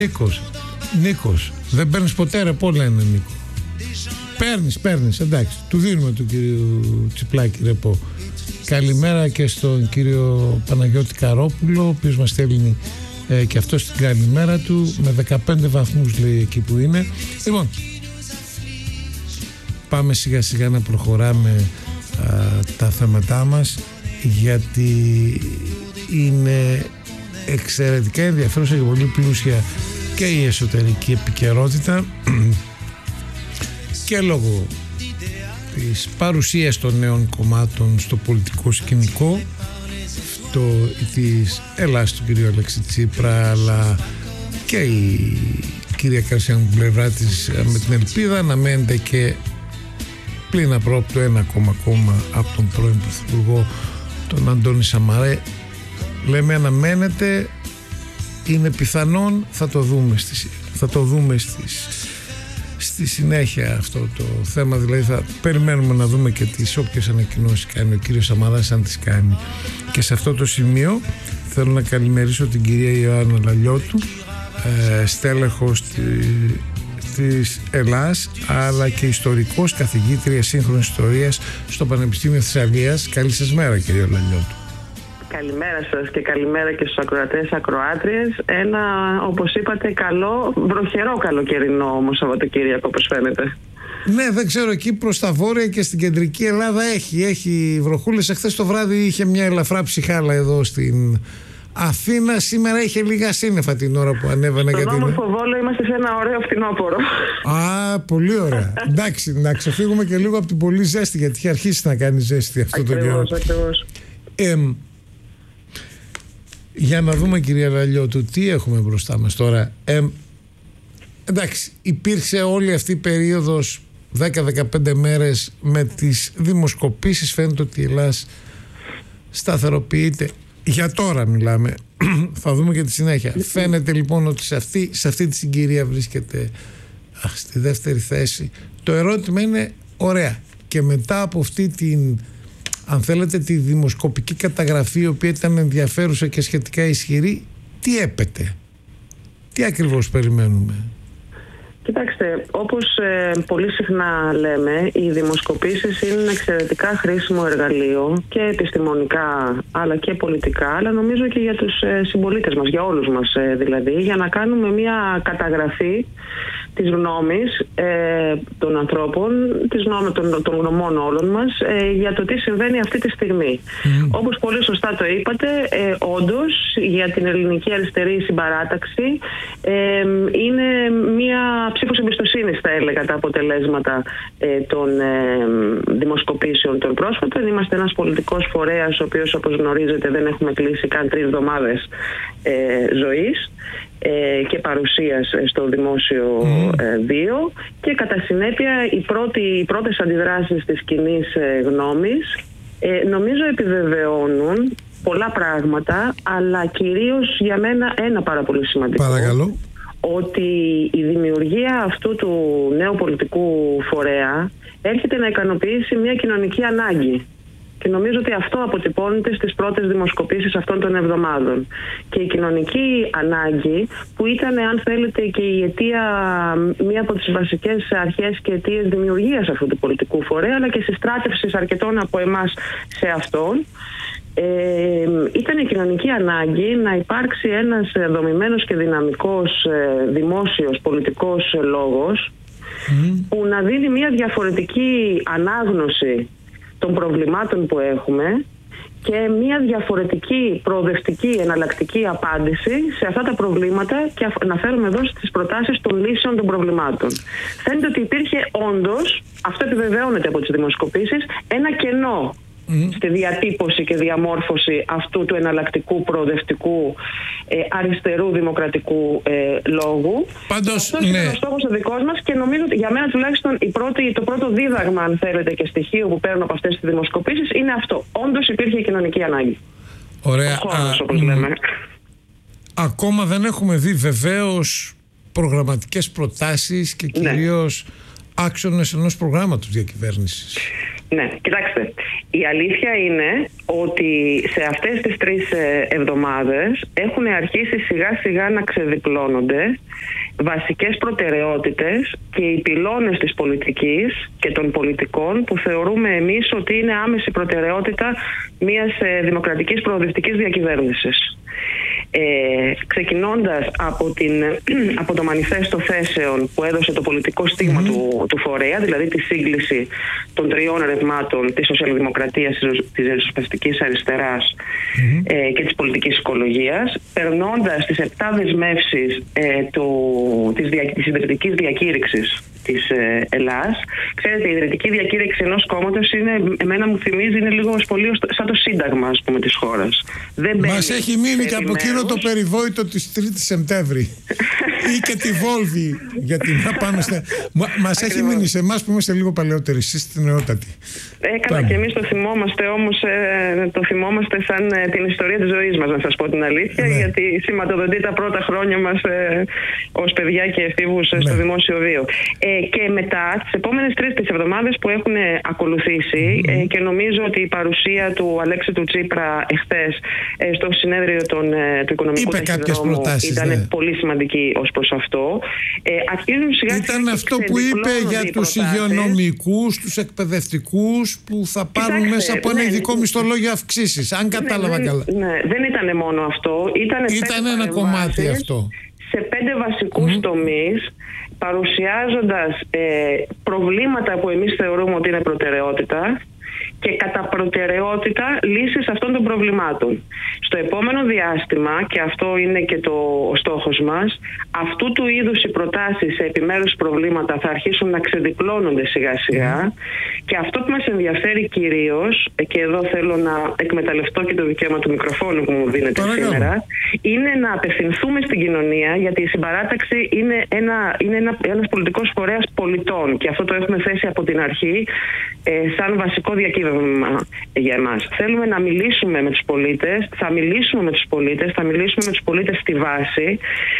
Νίκος, δεν παίρνεις ποτέ ρεπό, λένε Νίκο. Παίρνεις, εντάξει. Του δίνουμε του κύριου Τσιπλάκη ρεπό. Καλημέρα και στον κύριο Παναγιώτη Καρόπουλο, ο οποίος μας στέλνει και αυτό στην καλημέρα του, με 15 βαθμούς λέει εκεί που είναι. Λοιπόν, πάμε σιγά σιγά να προχωράμε τα θέματά μας, γιατί είναι εξαιρετικά ενδιαφέρουσα και πολύ πλούσια και η εσωτερική επικαιρότητα και λόγω της παρουσίας των νέων κομμάτων στο πολιτικό σκηνικό, της Ελλάς του κυρίου Αλέξη Τσίπρα, αλλά και η κυρία Καρσιάνου την πλευρά της με την ελπίδα να μένετε και πλην απρόπτου ένα ακόμα κόμμα από τον πρώην Πρωθυπουργό, τον Αντώνη Σαμαρέ. Λέμε αναμένεται, είναι πιθανόν, θα το δούμε στη συνέχεια αυτό το θέμα, δηλαδή θα περιμένουμε να δούμε και τις όποιες ανακοινώσεις κάνει ο κύριος Σαμαράς, αν τις κάνει. Και σε αυτό το σημείο θέλω να καλημερίσω την κυρία Ιωάννα Λαλιώτου, στέλεχος της Ελλάς, αλλά και ιστορικός, καθηγήτρια σύγχρονης ιστορίας στο Πανεπιστήμιο Θεσσαλίας. Καλή σας μέρα, κυρία Λαλιώτου. Καλημέρα σας και καλημέρα και στους ακροατές, ακροάτριες. Ένα, όπως είπατε, καλό, βροχερό καλοκαιρινό όμως Σαββατοκύριακο, όπως φαίνεται. Ναι, δεν ξέρω, εκεί προς τα βόρεια και στην κεντρική Ελλάδα έχει βροχούλες. Εχθές το βράδυ είχε μια ελαφρά ψυχάλα εδώ στην Αθήνα. Σήμερα είχε λίγα σύννεφα την ώρα που ανέβαινα. Στον όμορφο Βόλο είμαστε σε ένα ωραίο φθινόπωρο. Α, πολύ ωραία. Εντάξει, να ξεφύγουμε και λίγο από την πολύ ζέστη, γιατί είχε αρχίσει να κάνει ζέστη αυτό το καιρό. Ακριβώς. Για να δούμε, κυρία Λαλιώτου, τι έχουμε μπροστά μας τώρα. Εντάξει, υπήρξε όλη αυτή η περίοδος 10-15 μέρες με τις δημοσκοπήσεις. Φαίνεται ότι η Ελλάδα σταθεροποιείται. Για τώρα μιλάμε. Θα δούμε και τη συνέχεια. Φαίνεται λοιπόν ότι σε αυτή τη συγκυρία βρίσκεται στη δεύτερη θέση. Το ερώτημα είναι, ωραία, και μετά από αυτή την, αν θέλετε, τη δημοσκοπική καταγραφή, η οποία ήταν ενδιαφέρουσα και σχετικά ισχυρή, τι έπεται, τι ακριβώς περιμένουμε? Κοιτάξτε, όπως πολύ συχνά λέμε, οι δημοσκοπήσεις είναι ένα εξαιρετικά χρήσιμο εργαλείο και επιστημονικά αλλά και πολιτικά, αλλά νομίζω και για τους συμπολίτες μας, για όλους μας δηλαδή, για να κάνουμε μια καταγραφή της γνώμης των ανθρώπων, της γνώμης των γνωμών όλων μας για το τι συμβαίνει αυτή τη στιγμή. Όπως πολύ σωστά το είπατε, όντως για την ελληνική αριστερή συμπαράταξη είναι μια ψήφος εμπιστοσύνης, θα έλεγα, τα αποτελέσματα των δημοσκοπήσεων των πρόσφατων. Είμαστε ένας πολιτικός φορέας, ο οποίος, όπως γνωρίζετε, δεν έχουμε κλείσει καν 3 εβδομάδες ζωής και παρουσίας στο δημόσιο βίο, και κατά συνέπεια οι πρώτες αντιδράσεις της κοινής γνώμης νομίζω επιβεβαιώνουν πολλά πράγματα, αλλά κυρίως για μένα ένα πάρα πολύ σημαντικό. Παρακαλώ. Ότι η δημιουργία αυτού του νέου πολιτικού φορέα έρχεται να ικανοποιήσει μια κοινωνική ανάγκη. Και νομίζω ότι αυτό αποτυπώνεται στις πρώτες δημοσκοπήσεις αυτών των εβδομάδων. Και η κοινωνική ανάγκη, που ήταν, αν θέλετε, και η αιτία, μία από τις βασικές αρχές και αιτίες δημιουργίας αυτού του πολιτικού φορέα, αλλά και συστράτευσης αρκετών από εμάς σε αυτόν, ήταν η κοινωνική ανάγκη να υπάρξει ένας δομημένος και δυναμικός δημόσιος πολιτικός λόγος που να δίνει μια διαφορετική ανάγνωση των προβλημάτων που έχουμε και μια διαφορετική, προοδευτική, εναλλακτική απάντηση σε αυτά τα προβλήματα, και αναφέρομαι εδώ στις προτάσεις των λύσεων των προβλημάτων. Φαίνεται ότι υπήρχε όντως, αυτό επιβεβαιώνεται από τις δημοσκοπήσεις, ένα κενό στη διατύπωση και διαμόρφωση αυτού του εναλλακτικού, προοδευτικού, αριστερού δημοκρατικού λόγου. Πάντως, αυτός είναι ο στόχος ο δικός μας, και νομίζω ότι για μένα τουλάχιστον το πρώτο δίδαγμα, αν θέλετε, και στοιχείο που παίρνω από αυτές τις δημοσκοπήσεις είναι αυτό. Όντως υπήρχε η κοινωνική ανάγκη. Ωραία. Ο χώρος, όπως λέμε. Ακόμα δεν έχουμε δει βεβαίως προγραμματικές προτάσεις και κυρίως άξονες ενός προγράμματος διακυβέρνησης. Ναι, κοιτάξτε, η αλήθεια είναι ότι σε αυτές τις 3 εβδομάδες έχουν αρχίσει σιγά σιγά να ξεδιπλώνονται βασικές προτεραιότητες και οι πυλώνες της πολιτικής και των πολιτικών που θεωρούμε εμείς ότι είναι άμεση προτεραιότητα μιας δημοκρατικής προοδευτικής διακυβέρνησης. Ξεκινώντας από το μανιφέστο θέσεων που έδωσε το πολιτικό στίγμα του φορέα, δηλαδή τη σύγκληση των 3 ρευμάτων της σοσιαλδημοκρατίας, της ριζοσπαστικής αριστεράς και της πολιτικής οικολογίας, περνώντας τις 7 δεσμεύσεις της ιδρυτικής διακήρυξης της Ελλάς. Ξέρετε, η ιδρυτική διακήρυξη ενός κόμματος εμένα μου θυμίζει, είναι λίγο πολύ σαν το σύνταγμα, ας πούμε, της χώρας. Μας έχει μείνει και από εκείνο το περιβόητο της 3ης Σεπτέμβρη ή και τη Βόλβη, γιατί να πάμε μας έχει μείνει σε εμάς που είμαστε λίγο παλαιότεροι, εσείς την νεότατη. Καλά, και εμείς το θυμόμαστε, όμως το θυμόμαστε σαν την ιστορία της ζωής μας, να σας πω την αλήθεια, γιατί σηματοδοτεί τα πρώτα χρόνια μας ως παιδιά και εφήβους στο δημόσιο βίο. Και μετά, τις επόμενες 3 εβδομάδες που έχουν ακολουθήσει, και νομίζω ότι η παρουσία του Αλέξη του Τσίπρα εχθές στο συνέδριο του Οικονομικού Ταχυδρόμου ήταν πολύ σημαντική ως προς αυτό. Αρχίζουν σιγά ήταν αυτό που είπε για τους υγειονομικούς, τους εκπαιδευτικούς που θα πάρουν μέσα από ένα ειδικό μισθολόγιο αυξήσεις, αν κατάλαβα καλά. Ναι, δεν ήταν μόνο αυτό. Ήταν ένα κομμάτι αυτό. Σε 5 βασικούς τομείς, παρουσιάζοντας προβλήματα που εμείς θεωρούμε ότι είναι προτεραιότητα και κατά προτεραιότητα λύσεις αυτών των προβλημάτων. Στο επόμενο διάστημα, και αυτό είναι και ο στόχος μας, αυτού του είδους οι προτάσεις σε επιμέρους προβλήματα θα αρχίσουν να ξεδιπλώνονται σιγά σιγά, και αυτό που μας ενδιαφέρει κυρίως, και εδώ θέλω να εκμεταλλευτώ και το δικαίωμα του μικροφόνου που μου δίνεται σήμερα, είναι να απευθυνθούμε στην κοινωνία, γιατί η συμπαράταξη είναι ένας πολιτικός φορέας πολιτών, και αυτό το έχουμε θέσει από την αρχή σαν βασικό διακύβευμα για εμάς. Θέλουμε να μιλήσουμε με τους πολίτες, θα μιλήσουμε με τους πολίτες στη βάση,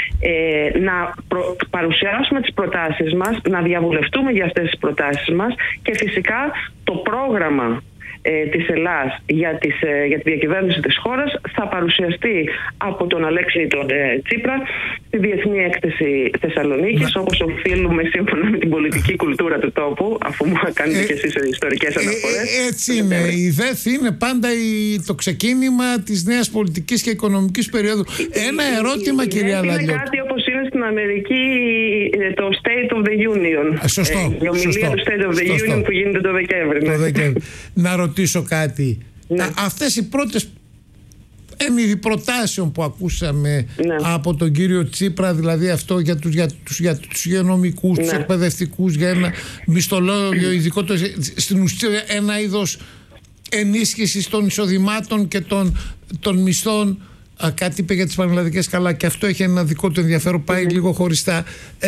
να παρουσιάσουμε τις προτάσεις μας, να διαβουλευτούμε για αυτές τις προτάσεις μας, και φυσικά το πρόγραμμα της Ελλάς για τη διακυβέρνηση της χώρας θα παρουσιαστεί από τον Αλέξη τον Τσίπρα στη Διεθνή Έκθεση Θεσσαλονίκης, όπως οφείλουμε σύμφωνα με την πολιτική κουλτούρα του τόπου, αφού μου κάνετε και εσείς ιστορικές αναφορές. Έτσι είναι. Η ΔΕΘ είναι πάντα το ξεκίνημα της νέας πολιτικής και οικονομικής περίοδου. Ένα ερώτημα, κυρία Λαλιώτη. Είναι κάτι όπως είναι στην Αμερική το State of the Union. Σωστό. Η ομιλία του State of the Union που γίνεται το Δεκέμβρη. Να ρωτήσω κάτι. Αυτές οι πρώτες έμειροι προτάσεων που ακούσαμε από τον κύριο Τσίπρα, δηλαδή αυτό για τους υγειονομικούς, τους εκπαιδευτικούς, για ένα μισθολόγιο ειδικό, στην ουσία ένα είδος ενίσχυσης των εισοδημάτων και των μισθών. Κάτι είπε για τις πανελλαδικές, καλά, και αυτό έχει ένα δικό του ενδιαφέρον, πάει λίγο χωριστά.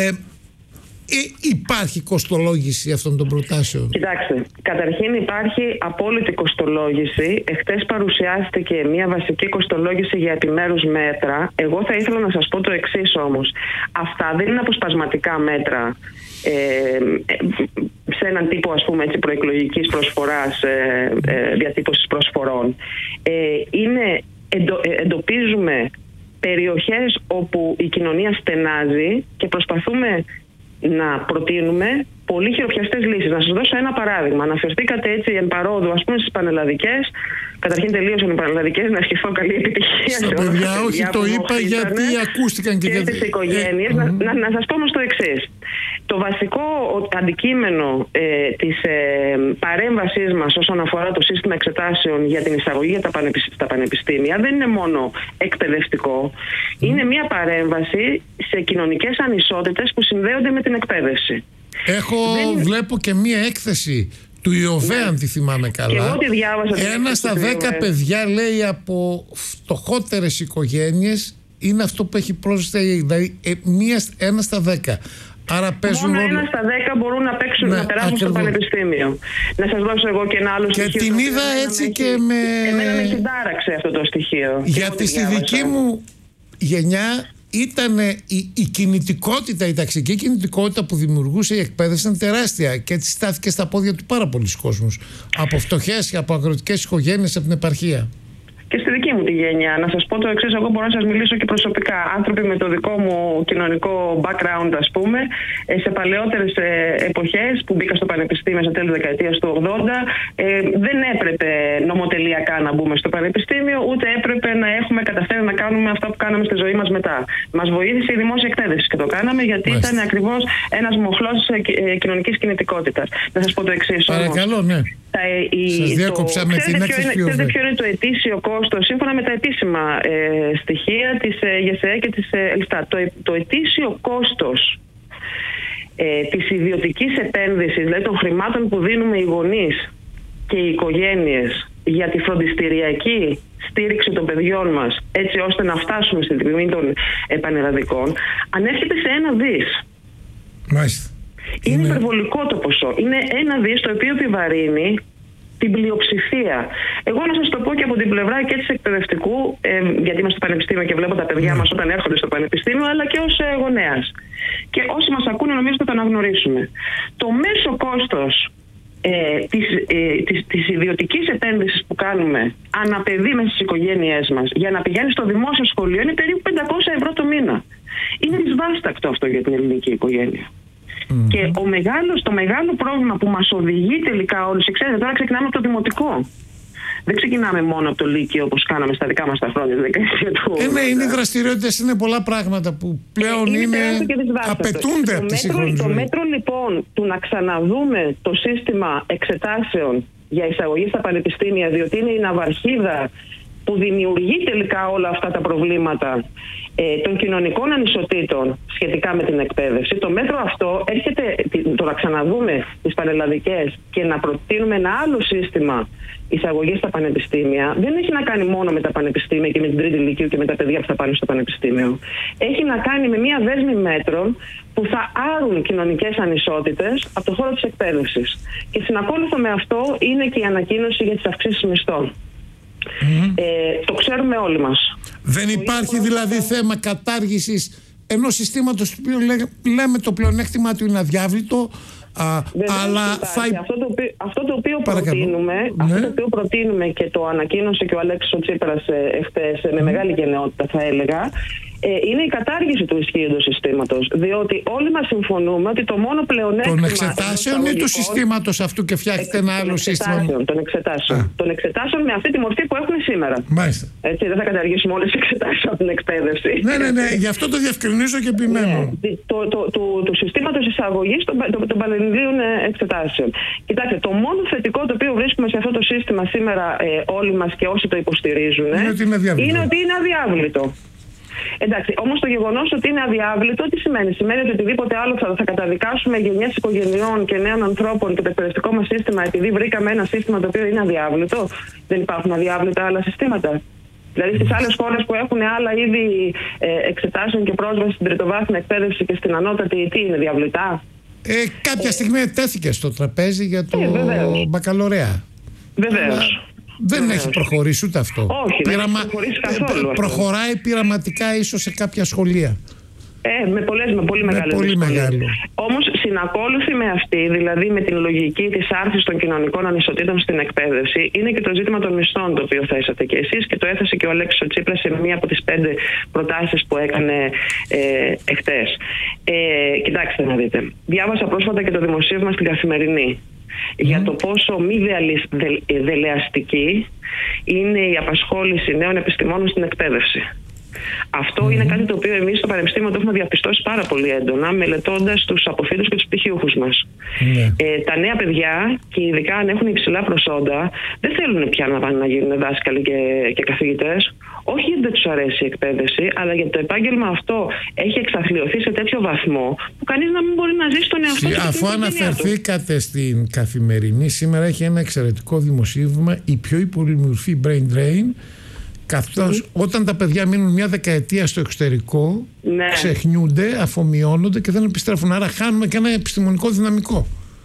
Υπάρχει κοστολόγηση αυτών των προτάσεων? Κοιτάξτε, καταρχήν υπάρχει απόλυτη κοστολόγηση. Εχθές παρουσιάστηκε μια βασική κοστολόγηση για επιμέρους μέτρα. Εγώ θα ήθελα να σας πω το εξής όμως. Αυτά δεν είναι αποσπασματικά μέτρα σε έναν τύπο, ας πούμε, έτσι, προεκλογικής προσφοράς, διατύπωσης προσφορών. Εντοπίζουμε περιοχές όπου η κοινωνία στενάζει και προσπαθούμε να προτείνουμε πολύ χειροπιαστές λύσεις. Να σας δώσω ένα παράδειγμα. Αναφερθήκατε έτσι εν παρόδο, ας πούμε, στις πανελλαδικές. Καταρχήν τελείωσαν οι πανελλαδικές, να ευχηθώ καλή επιτυχία. Στα παιδιά, όχι, το είπα γιατί ακούστηκαν και στις οικογένειες. Να σας πω όμως το εξής. Το βασικό αντικείμενο της παρέμβασής μας όσον αφορά το σύστημα εξετάσεων για την εισαγωγή στα πανεπιστήμια δεν είναι μόνο εκπαιδευτικό. Είναι μια παρέμβαση σε κοινωνικές ανισότητες που συνδέονται με την εκπαίδευση. Βλέπω και μία έκθεση του ΙΟΒΕ, αν τη θυμάμαι καλά. Και εγώ τη διάβασα. 1 στα 10 παιδιά, λέει, από φτωχότερες οικογένειες είναι αυτό που έχει πρόσθεση, δηλαδή 1 στα 10. Άρα παίζουν μόνο 1 στα 10 μπορούν να παίξουν, να περάσουν στο πανεπιστήμιο. Να σας δώσω εγώ και ένα άλλο στοιχείο. Και την είδα έτσι και εμένα με συντάραξε αυτό το στοιχείο. Γιατί στη δική μου γενιά ήταν η κινητικότητα, η ταξική κινητικότητα που δημιουργούσε η εκπαίδευση ήταν τεράστια και έτσι στάθηκε στα πόδια του πάρα πολλοί κόσμος, από φτωχές και από αγροτικές οικογένειες από την επαρχία. Και στη δική μου τη γενιά, να σας πω το εξής, εγώ μπορώ να σας μιλήσω και προσωπικά. Άνθρωποι με το δικό μου κοινωνικό background, ας πούμε, σε παλαιότερες εποχές που μπήκα στο πανεπιστήμιο στα τέλη δεκαετίας του 80, δεν έπρεπε νομοτελειακά να μπούμε στο πανεπιστήμιο, ούτε έπρεπε να έχουμε καταφέρει να κάνουμε αυτά που κάναμε στη ζωή μας μετά. Μας βοήθησε η δημόσια εκπαίδευση και το κάναμε γιατί ήταν ακριβώς ένας μοχλός κοινωνικής κινητικότητας. Να σας πω το εξής. Παρακαλώ, ναι. Σας διάκοψα με την έκθεση. Ξέρετε ποιο είναι το ετήσιο κόστος σύμφωνα με τα επίσημα στοιχεία της ΓΕΣΕ και της Ελστάτ? Το ετήσιο κόστος της ιδιωτικής επένδυσης, δηλαδή των χρημάτων που δίνουμε οι γονείς και οι οικογένειες για τη φροντιστηριακή στήριξη των παιδιών μας, έτσι ώστε να φτάσουμε στην τιμή των πανελλαδικών, ανέρχεται σε 1 δις. Μάλιστα. Είναι υπερβολικό το ποσό. Είναι 1 δις το οποίο επιβαρύνει την πλειοψηφία. Εγώ να σας το πω και από την πλευρά και της εκπαιδευτικού, γιατί είμαστε στο πανεπιστήμιο και βλέπω τα παιδιά μας όταν έρχονται στο πανεπιστήμιο, αλλά και ως γονέας. Και όσοι μας ακούνε νομίζω ότι το αναγνωρίσουμε. Το μέσο κόστος της ιδιωτικής επένδυσης που κάνουμε αναπαιδεί μέσα στις οικογένειές μας για να πηγαίνει στο δημόσιο σχολείο είναι περίπου 500 ευρώ το μήνα. Είναι δυσβάστακτο αυτό για την ελληνική οικογένεια. Και το μεγάλο πρόβλημα που μας οδηγεί τελικά όλους, ξέρετε, τώρα ξεκινάμε από το δημοτικό. Δεν ξεκινάμε μόνο από το Λύκειο όπως κάναμε στα δικά μας τα χρόνια, τη δεκαετία του 80. Ναι, είναι δραστηριότητες, είναι πολλά πράγματα που πλέον απαιτούνται από τη σύγχρονη ζωή. Το μέτρο λοιπόν του να ξαναδούμε το σύστημα εξετάσεων για εισαγωγή στα πανεπιστήμια, διότι είναι η ναυαρχίδα που δημιουργεί τελικά όλα αυτά τα προβλήματα των κοινωνικών ανισοτήτων σχετικά με την εκπαίδευση. Το μέτρο αυτό έρχεται, το να ξαναδούμε τις πανελλαδικές και να προτείνουμε ένα άλλο σύστημα εισαγωγής στα πανεπιστήμια, δεν έχει να κάνει μόνο με τα πανεπιστήμια και με την τρίτη ηλικίου και με τα παιδιά που θα πάνε στο πανεπιστήμιο. Έχει να κάνει με μια δέσμη μέτρων που θα άρουν κοινωνικές ανισότητες από το χώρο της εκπαίδευσης. Και συνακόλουθο με αυτό είναι και η ανακοίνωση για τις αυξήσεις μισθών. Το ξέρουμε όλοι μας. Δεν υπάρχει δηλαδή θέμα κατάργησης ενός συστήματος του οποίου λέμε το πλεονέκτημα του είναι αδιάβλητο, αλλά αυτό το οποίο προτείνουμε και το ανακοίνωσε και ο Αλέξης ο Τσίπρας εχθές με μεγάλη γενναιότητα θα έλεγα, είναι η κατάργηση του ισχύοντος συστήματος. Διότι όλοι μας συμφωνούμε ότι το μόνο πλεονέκτημα. Των εξετάσεων ή του συστήματος αυτού και φτιάχτεται ένα άλλο σύστημα? Των εξετάσεων με αυτή τη μορφή που έχουν σήμερα. Μάλιστα. Έτσι, δεν θα καταργήσουμε όλες τις εξετάσεις από την εκπαίδευση. Ναι, γι' αυτό το διευκρινίζω και επιμένω. Του συστήματος εισαγωγής των πανελληνίων εξετάσεων. Κοιτάξτε, το μόνο θετικό το οποίο βρίσκουμε σε αυτό το σύστημα σήμερα όλοι μας και όσοι το υποστηρίζουν είναι ότι είναι αδιάβλητο. Εντάξει, όμως το γεγονός ότι είναι αδιάβλητο, τι σημαίνει? Σημαίνει ότι οτιδήποτε άλλο θα καταδικάσουμε γενιές οικογενειών και νέων ανθρώπων και το εκπαιδευτικό μας σύστημα επειδή βρήκαμε ένα σύστημα το οποίο είναι αδιάβλητο? Δεν υπάρχουν αδιάβλητα άλλα συστήματα? Δηλαδή στις άλλες χώρες που έχουν άλλα είδη εξετάσεων και πρόσβαση στην τριτοβάθμια εκπαίδευση και στην ανώτατη, τι είναι, διαβλητά? Κάποια στιγμή τέθηκε στο τραπέζι για το μπακαλωρέα. Βεβαίως. Δεν έχει προχωρήσει ούτε αυτό. Όχι, δεν έχει προχωρήσει καθόλου. Προχωράει πειραματικά ίσως σε κάποια σχολεία. Με πολύ μεγάλες δυσκολίες. Όμως συνακόλουθη με αυτή, δηλαδή με την λογική της άρσης των κοινωνικών ανισοτήτων στην εκπαίδευση, είναι και το ζήτημα των μισθών, το οποίο θέσατε και εσείς και το έθεσε και ο Αλέξης ο Τσίπρας σε μία από τις 5 προτάσεις που έκανε εχθές. Κοιτάξτε να δείτε. Διάβασα πρόσφατα και το δημοσίευμα στην Καθημερινή για το πόσο μη δελεαστική είναι η απασχόληση νέων επιστημόνων στην εκπαίδευση. Αυτό είναι κάτι το οποίο εμείς στο Πανεπιστήμιο το έχουμε διαπιστώσει πάρα πολύ έντονα, μελετώντας τους αποφύτους και τους πτυχιούχους μας. Τα νέα παιδιά, και ειδικά αν έχουν υψηλά προσόντα, δεν θέλουν πια να πάνε να γίνουν δάσκαλοι και καθηγητές. Όχι γιατί δεν τους αρέσει η εκπαίδευση, αλλά γιατί το επάγγελμα αυτό έχει εξαθλιωθεί σε τέτοιο βαθμό που κανείς να μην μπορεί να ζήσει τον εαυτό του. Αφού αναφερθήκατε στην Καθημερινή, σήμερα έχει ένα εξαιρετικό δημοσίευμα, η πιο υπολοιμορφή brain drain. Καθώς όταν τα παιδιά μείνουν μια δεκαετία στο εξωτερικό, ξεχνιούνται, αφομοιώνονται και δεν επιστρέφουν. Άρα χάνουμε και ένα επιστημονικό δυναμικό.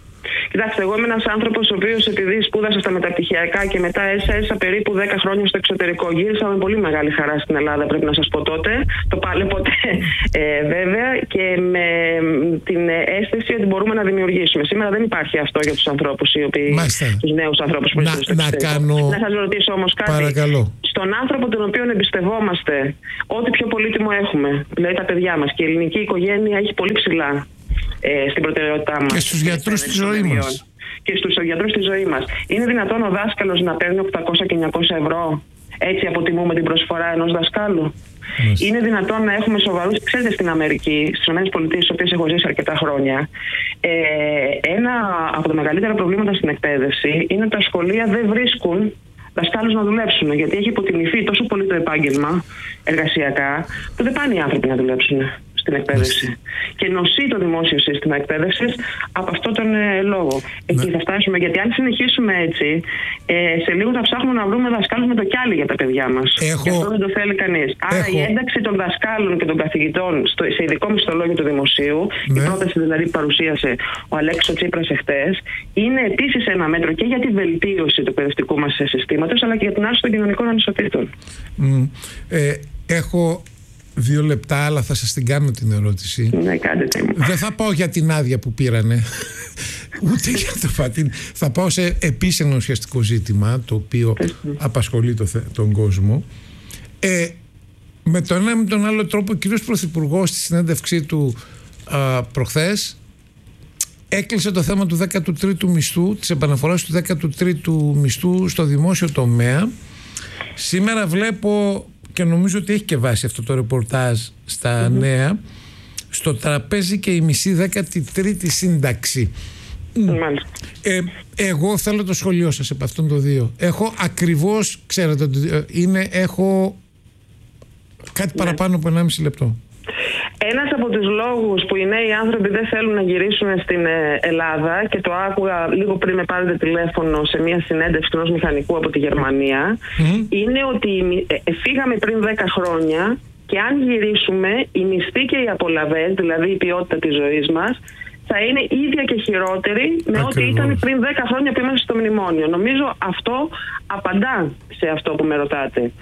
Κοιτάξτε, εγώ είμαι ένας άνθρωπος ο οποίος, επειδή σπούδασα στα μεταπτυχιακά και μετά έσα περίπου 10 χρόνια στο εξωτερικό, γύρισα με πολύ μεγάλη χαρά στην Ελλάδα, πρέπει να σας πω τότε. Το πάλι ποτέ, βέβαια, και με την αίσθηση ότι μπορούμε να δημιουργήσουμε. Σήμερα δεν υπάρχει αυτό για τους ανθρώπους οι οποίοι. Τους νέους ανθρώπους που είναι στο εξωτερικό. Να σας ρωτήσω όμως κάτι. Παρακαλώ. Στον άνθρωπο τον οποίο εμπιστευόμαστε, ό,τι πιο πολύτιμο έχουμε, δηλαδή τα παιδιά μας, και η ελληνική οικογένεια έχει πολύ ψηλά στην προτεραιότητά μας. Και στους γιατρούς της ζωής μας. Και στους γιατρούς της ζωής μας. Είναι δυνατόν ο δάσκαλος να παίρνει 800 και 900 ευρώ? Έτσι αποτιμούμε την προσφορά ενός δασκάλου? Είναι δυνατόν να έχουμε σοβαρούς? Ξέρετε, στην Αμερική, στις ΗΠΑ, στις οποίες έχω ζήσει αρκετά χρόνια, ένα από τα μεγαλύτερα προβλήματα στην εκπαίδευση είναι ότι τα σχολεία δεν βρίσκουν δασκάλους να δουλέψουν, γιατί έχει υποτιμηθεί τόσο πολύ το επάγγελμα εργασιακά, που δεν πάνε οι άνθρωποι να δουλέψουν στην εκπαίδευση. Και νοσεί το δημόσιο σύστημα εκπαίδευσης από αυτόν τον λόγο. Εκεί θα φτάσουμε, γιατί αν συνεχίσουμε έτσι, σε λίγο θα ψάχνουμε να βρούμε δασκάλους με το κιάλι για τα παιδιά μας. Και αυτό δεν το θέλει κανείς. Άρα η ένταξη των δασκάλων και των καθηγητών σε ειδικό μισθολόγιο του δημοσίου, η πρόταση δηλαδή που παρουσίασε ο Αλέξης Τσίπρας εχθές, είναι επίσης ένα μέτρο και για τη βελτίωση του εκπαιδευτικού μας συστήματος, αλλά και για την άρση των κοινωνικών ανισοτήτων. Έχω 2 λεπτά, αλλά θα σας την κάνω την ερώτηση. Ναι, κάντε μου. Δεν θα πάω για την άδεια που πήρανε, ούτε για το Φατίν. Θα πάω σε επίσης ένα ουσιαστικό ζήτημα, το οποίο απασχολεί τον κόσμο. Με τον ένα με τον άλλο τρόπο, ο κύριος Πρωθυπουργός στη συνέντευξή του προχθές έκλεισε το θέμα του 13ου μισθού, της επαναφοράς του 13ου μισθού στο δημόσιο τομέα. Σήμερα βλέπω, και νομίζω ότι έχει και βάση αυτό το ρεπορτάζ στα νέα, στο τραπέζι και η μισή 13η σύνταξη. Εγώ θέλω το σχολείο σας επ' αυτών των δύο. Έχω ακριβώς, ξέρετε ότι έχω κάτι παραπάνω από 1,5 λεπτό. Ένας από τους λόγους που οι νέοι άνθρωποι δεν θέλουν να γυρίσουν στην Ελλάδα, και το άκουγα λίγο πριν με πάρετε τηλέφωνο σε μια συνέντευξη ενός μηχανικού από τη Γερμανία, είναι ότι φύγαμε πριν 10 χρόνια και αν γυρίσουμε, οι μισθοί και οι απολαβές, δηλαδή η ποιότητα της ζωής μας, θα είναι ίδια και χειρότερη με ό,τι ήταν πριν 10 χρόνια που είμαστε στο μνημόνιο. Νομίζω αυτό απαντά σε αυτό που με ρωτάτε.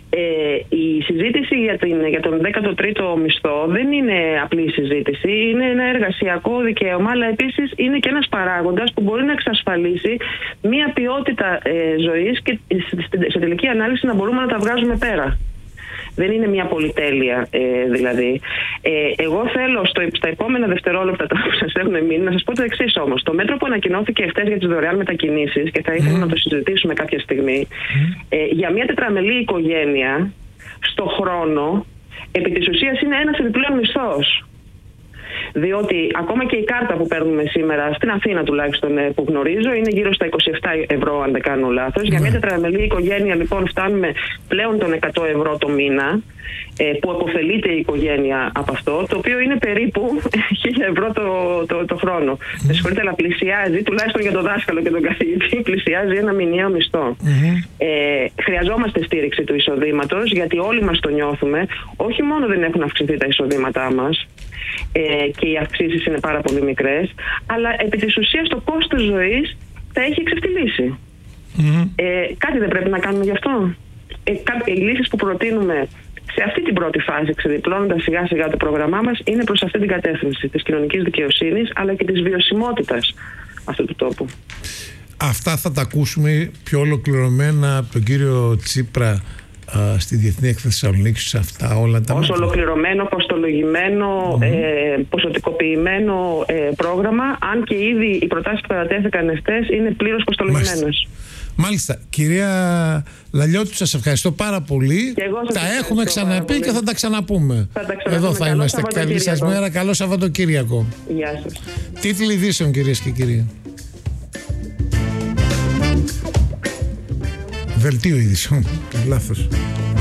Η συζήτηση για τον 13ο μισθό δεν είναι απλή συζήτηση, είναι ένα εργασιακό δικαίωμα, αλλά επίσης είναι και ένας παράγοντας που μπορεί να εξασφαλίσει μια ποιότητα ζωής και σε τελική ανάλυση να μπορούμε να τα βγάζουμε πέρα. Δεν είναι μια πολυτέλεια δηλαδή. Εγώ θέλω στα επόμενα δευτερόλεπτα που σας έχουν μείνει να σας πω το εξής όμως. Το μέτρο που ανακοινώθηκε χτες για τις δωρεάν μετακινήσεις, και θα ήθελα να το συζητήσουμε κάποια στιγμή, για μια τετραμελή οικογένεια στο χρόνο, επί της ουσίας είναι ένας επιπλέον μισθός. Διότι ακόμα και η κάρτα που παίρνουμε σήμερα, στην Αθήνα τουλάχιστον που γνωρίζω, είναι γύρω στα 27 ευρώ, αν δεν κάνω λάθος. Για μια τετραμελή οικογένεια λοιπόν φτάνουμε πλέον των 100 ευρώ το μήνα, που αποφελείται η οικογένεια από αυτό, το οποίο είναι περίπου 1000 ευρώ το χρόνο. Με συγχωρείτε, αλλά πλησιάζει, τουλάχιστον για τον δάσκαλο και τον καθηγητή, πλησιάζει ένα μηνιαίο μισθό. Χρειαζόμαστε στήριξη του εισοδήματος, γιατί όλοι μας το νιώθουμε. Όχι μόνο δεν έχουν αυξηθεί τα εισοδήματά μας, και οι αυξήσεις είναι πάρα πολύ μικρές, αλλά επί της ουσίας το κόστος ζωής τα έχει εξευτελίσει. Κάτι δεν πρέπει να κάνουμε γι' αυτό? Οι λύσεις που προτείνουμε σε αυτή την πρώτη φάση, ξεδιπλώνοντας σιγά σιγά το πρόγραμμά μας, είναι προς αυτή την κατεύθυνση της κοινωνικής δικαιοσύνης, αλλά και της βιωσιμότητας αυτού του τόπου. Αυτά θα τα ακούσουμε πιο ολοκληρωμένα από τον κύριο Τσίπρα στη Διεθνή Έκθεση Θεσσαλονίκης, σε αυτά όλα τα ως ολοκληρωμένο, κοστολογημένο, ποσοτικοποιημένο πρόγραμμα, αν και ήδη οι προτάσεις που κατατέθηκαν εχθές είναι πλήρως κοστολογημένες. Μάλιστα. Κυρία Λαλιώτη, σας ευχαριστώ πάρα πολύ. Τα έχουμε ξαναπεί και θα τα ξαναπούμε. Εδώ θα είμαστε. Καλή σας μέρα, καλό Σαββατοκύριακο. Γεια σας. Τίτλοι ειδήσεων, κυρίες και κύριοι. Δελτίο ειδήσεων. Λάθος.